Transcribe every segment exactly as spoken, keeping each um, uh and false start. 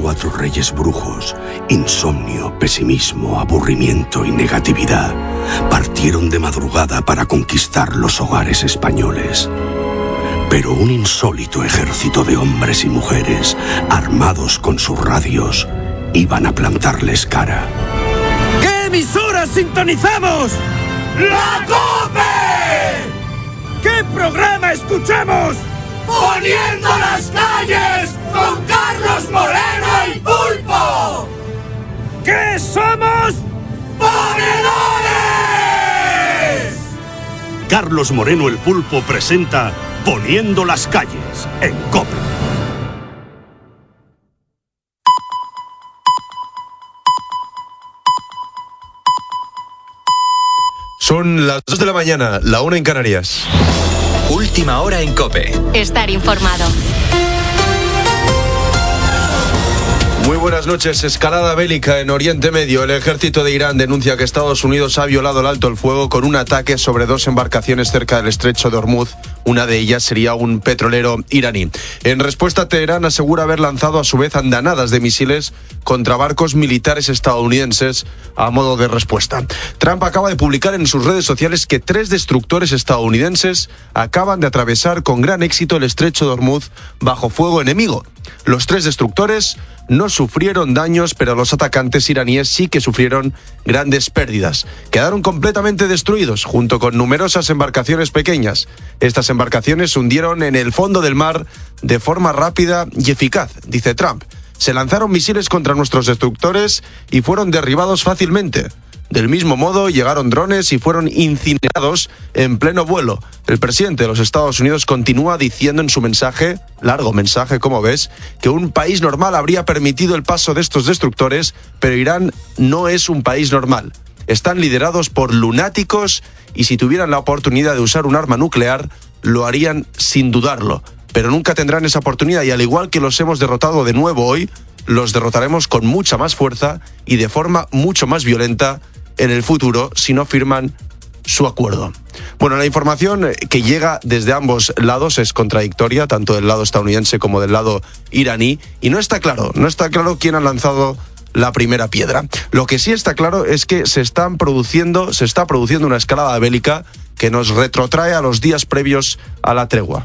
cuatro reyes brujos, insomnio, pesimismo, aburrimiento y negatividad, partieron de madrugada para conquistar los hogares españoles. Pero un insólito ejército de hombres y mujeres, armados con sus radios, iban a plantarles cara. ¿Qué emisora sintonizamos? ¡La COPE! ¿Qué programa escuchamos? ¡Poniendo las calles con Carlos Moreno el Pulpo! ¿Qué somos? ¡Ponedores! Carlos Moreno el Pulpo presenta Poniendo las calles en COPE. Son las dos de la mañana, la una en Canarias. Última hora en COPE. Estar informado. Muy buenas noches. Escalada bélica en Oriente Medio. El ejército de Irán denuncia que Estados Unidos ha violado el alto el fuego con un ataque sobre dos embarcaciones cerca del estrecho de Hormuz. Una de ellas sería un petrolero iraní. En respuesta, Teherán asegura haber lanzado a su vez andanadas de misiles contra barcos militares estadounidenses a modo de respuesta. Trump acaba de publicar en sus redes sociales que tres destructores estadounidenses acaban de atravesar con gran éxito el estrecho de Hormuz bajo fuego enemigo. Los tres destructores no sufrieron daños, pero los atacantes iraníes sí que sufrieron grandes pérdidas. Quedaron completamente destruidos, junto con numerosas embarcaciones pequeñas. Estas embarcaciones se hundieron en el fondo del mar de forma rápida y eficaz, dice Trump. Se lanzaron misiles contra nuestros destructores y fueron derribados fácilmente. Del mismo modo, llegaron drones y fueron incinerados en pleno vuelo. El presidente de los Estados Unidos continúa diciendo en su mensaje, largo mensaje como ves, que un país normal habría permitido el paso de estos destructores, pero Irán no es un país normal. Están liderados por lunáticos y si tuvieran la oportunidad de usar un arma nuclear, lo harían sin dudarlo. Pero nunca tendrán esa oportunidad y al igual que los hemos derrotado de nuevo hoy, los derrotaremos con mucha más fuerza y de forma mucho más violenta en el futuro si no firman su acuerdo. Bueno, la información que llega desde ambos lados es contradictoria, tanto del lado estadounidense como del lado iraní, y no está claro, no está claro quién ha lanzado la primera piedra. Lo que sí está claro es que se están produciendo, se está produciendo una escalada bélica que nos retrotrae a los días previos a la tregua.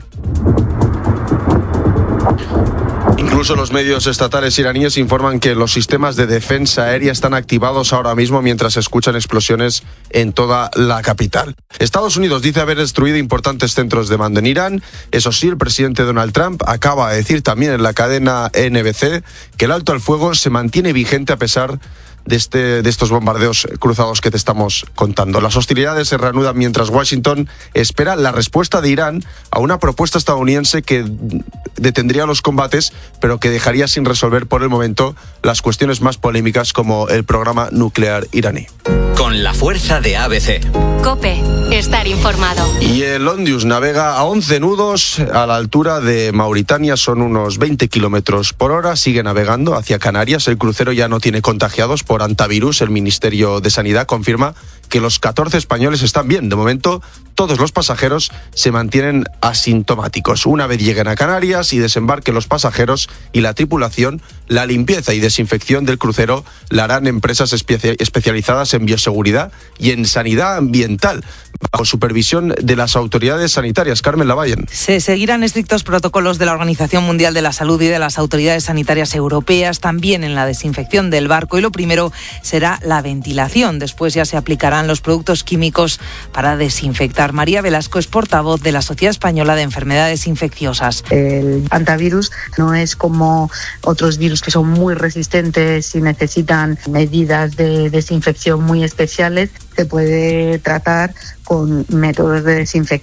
Incluso los medios estatales iraníes informan que los sistemas de defensa aérea están activados ahora mismo mientras se escuchan explosiones en toda la capital. Estados Unidos dice haber destruido importantes centros de mando en Irán. Eso sí, el presidente Donald Trump acaba de decir también en la cadena N B C que el alto al fuego se mantiene vigente a pesar de, este, de estos bombardeos cruzados que te estamos contando. Las hostilidades se reanudan mientras Washington espera la respuesta de Irán a una propuesta estadounidense que detendría los combates, pero que dejaría sin resolver por el momento las cuestiones más polémicas como el programa nuclear iraní. Con la fuerza de A B C. COPE. Estar informado. Y el Ondius navega a once nudos a la altura de Mauritania, son unos veinte kilómetros por hora, sigue navegando hacia Canarias. El crucero ya no tiene contagiados por antivirus. El Ministerio de Sanidad confirma que los catorce españoles están bien. De momento, todos los pasajeros se mantienen asintomáticos. Una vez lleguen a Canarias y desembarquen los pasajeros y la tripulación, la limpieza y desinfección del crucero la harán empresas espe- especializadas en bioseguridad y en sanidad ambiental, bajo supervisión de las autoridades sanitarias. Carmen Lavallen. Se seguirán estrictos protocolos de la Organización Mundial de la Salud y de las autoridades sanitarias europeas, también en la desinfección del barco, y lo primero será la ventilación. Después ya se aplicarán los productos químicos para desinfectar. María Velasco es portavoz de la Sociedad Española de Enfermedades Infecciosas. El antivirus no es como otros virus que son muy resistentes y necesitan medidas de desinfección muy especiales. Se puede tratar con métodos de desinfección